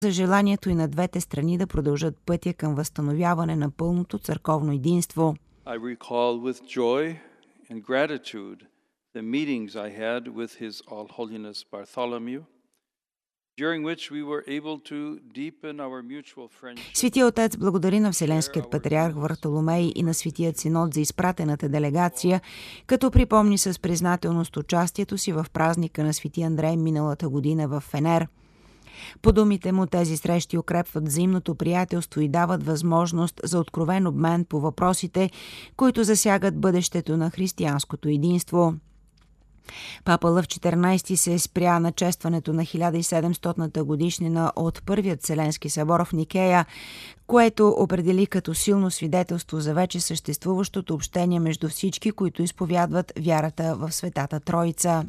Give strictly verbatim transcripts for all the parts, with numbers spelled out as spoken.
за желанието и на двете страни да продължат пътя към възстановяване на пълното църковно единство. I recall with joy and gratitude the meetings I had with His All Holiness Bartholomew, during which we were able to deepen our mutual friendship. Светия отец благодари на Вселенският патриарх Вартоломей и на Светият синод за изпратената делегация, като припомни с признателност участието си в празника на Свети Андрей миналата година в Фенер. По думите му, тези срещи укрепват взаимното приятелство и дават възможност за откровен обмен по въпросите, които засягат бъдещето на християнското единство. Папа Лъв четиринайсети се спря на честването на хиляда и седемстотната годишнина от Първият Вселенски събор в Никея, което определи като силно свидетелство за вече съществуващото общение между всички, които изповядват вярата в Светата Троица.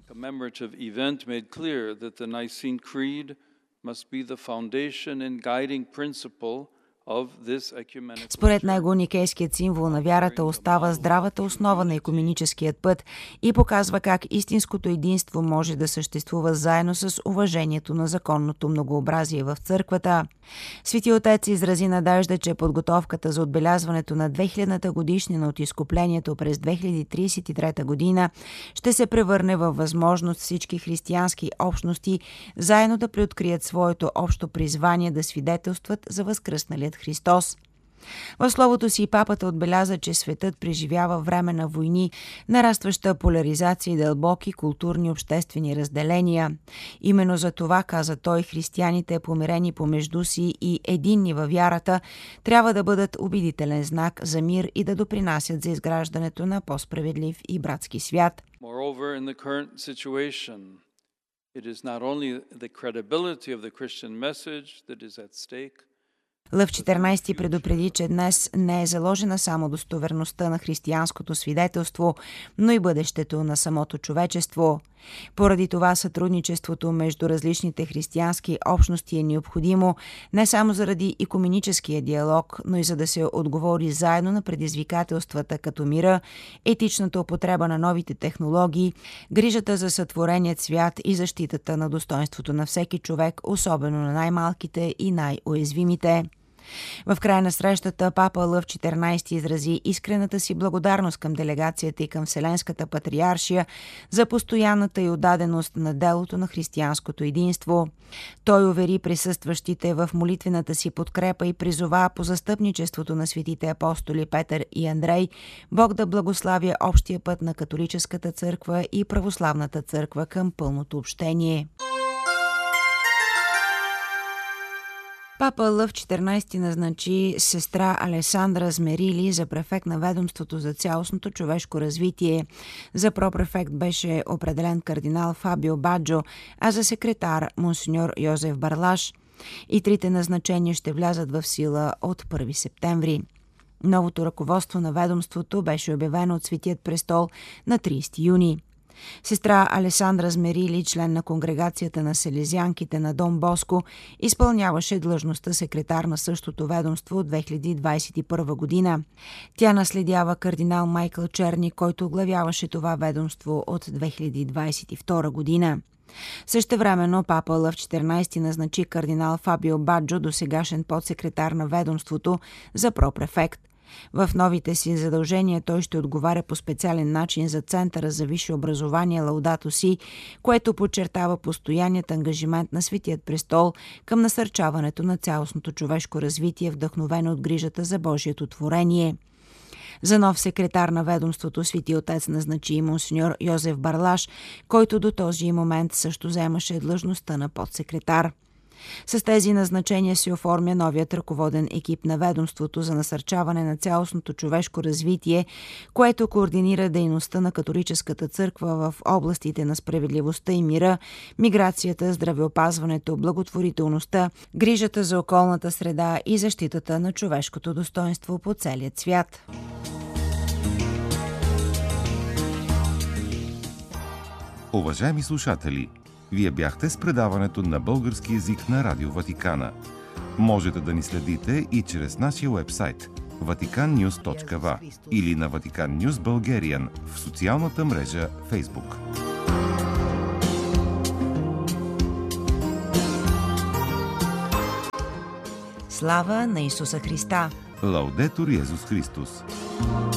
Според него никейският символ на вярата остава здравата основа на екуменическият път и показва как истинското единство може да съществува заедно с уважението на законното многообразие в църквата. Свети отец изрази надежда, че подготовката за отбелязването на две хилядната годишнина от изкуплението през две хиляди трийсет и трета година ще се превърне във възможност всички християнски общности заедно да преоткрият своето общо призвание да свидетелстват за възкръсналият Христос. В словото си папата отбеляза, че светът преживява време на войни, нарастваща поляризация и дълбоки културни обществени разделения. Именно за това, каза той, християните, помирени помежду си и единни във вярата, трябва да бъдат убедителен знак за мир и да допринасят за изграждането на по-справедлив и братски свят. Moreover, in the current situation, it is not only the credibility of the Christian message that is at stake. Лъв четиринайсети предупреди, че днес не е заложена само достоверността на християнското свидетелство, но и бъдещето на самото човечество. Поради това сътрудничеството между различните християнски общности е необходимо не само заради икуменическия диалог, но и за да се отговори заедно на предизвикателствата като мира, етичната употреба на новите технологии, грижата за сътвореният свят и защитата на достоинството на всеки човек, особено на най-малките и най-уязвимите. В края на срещата папа Лъв четиринайсети изрази искрената си благодарност към делегацията и към Вселенската патриаршия за постоянната й отдаденост на делото на християнското единство. Той увери присъстващите в молитвената си подкрепа и призова по застъпничеството на светите апостоли Петър и Андрей Бог да благославя общия път на католическата църква и православната църква към пълното общение. Папа Лъв четиринайсети назначи сестра Алесандра Змерили за префект на ведомството за цялостното човешко развитие. За пропрефект беше определен кардинал Фабио Баджо, а за секретар монсеньор Йозеф Барлаш. И трите назначения ще влязат в сила от първи септември. Новото ръководство на ведомството беше обявено от Светият престол на трийсети юни. Сестра Алесандра Змерили, член на конгрегацията на селезянките на Дон Боско, изпълняваше длъжността секретар на същото ведомство от две хиляди двайсет и първа година. Тя наследява кардинал Майкъл Черни, който оглавяваше това ведомство от две хиляди двайсет и втора година. Същевременно папа Лъв четиринайсети назначи кардинал Фабио Баджо, досегашен подсекретар на ведомството, за пропрефект. В новите си задължения той ще отговаря по специален начин за Центъра за висше образование Лаудато Си, което подчертава постоянният ангажимент на Светият престол към насърчаването на цялостното човешко развитие, вдъхновено от грижата за Божието творение. За нов секретар на ведомството Свети отец назначи и монсеньор Йозеф Барлаш, който до този момент също заемаше длъжността на подсекретар. С тези назначения се оформя новият ръководен екип на ведомството за насърчаване на цялостното човешко развитие, което координира дейността на католическата църква в областите на справедливостта и мира, миграцията, здравеопазването, благотворителността, грижата за околната среда и защитата на човешкото достоинство по целия свят. Уважаеми слушатели, Вие бяхте с предаването на български език на Радио Ватикана. Можете да ни следите и чрез нашия уебсайт ватикан нюз точка ви ей или на Vatican News Bulgarian в социалната мрежа Facebook. Слава на Исуса Христа! Лаудетур Йезус Христос!